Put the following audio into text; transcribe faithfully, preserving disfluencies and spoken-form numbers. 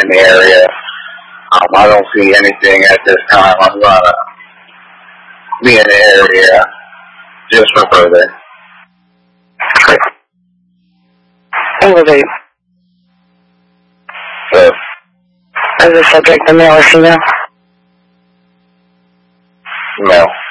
in the area. Um, I don't see anything at this time. I'm gonna be in the area just for further. Elevate. So, Is the subject a male or female? no.